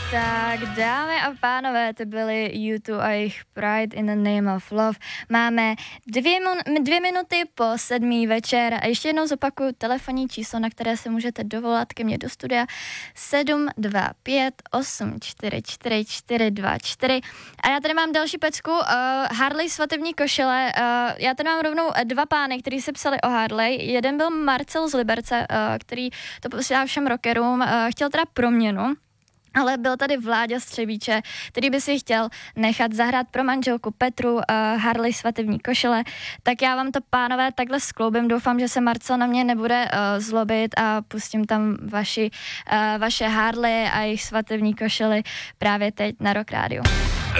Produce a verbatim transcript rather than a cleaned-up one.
Tak dámy a pánové, to byly U dva a jejich Pride in the Name of Love. Máme dvě, mun- dvě minuty po sedmý večer a ještě jednou zopakuju telefonní číslo, na které se můžete dovolat ke mně do studia sedm dva pět osm čtyři čtyři čtyři dva čtyři. A já tady mám další pecku, uh, Harley svatební košile. Uh, já tady mám rovnou dva pány, kteří se psali o Harley. Jeden byl Marcel z Liberce, uh, který to posílá všem rockerům. Uh, chtěl teda proměnu, ale byl tady Vláďa Střebíče, který by si chtěl nechat zahrát pro manželku Petru uh, Harley svatební košile. Tak já vám to, pánové, takhle skloubím. Doufám, že se Marcel na mě nebude uh, zlobit a pustím tam vaši, uh, vaše Harley a jejich svatební košily právě teď na Rock Rádiu.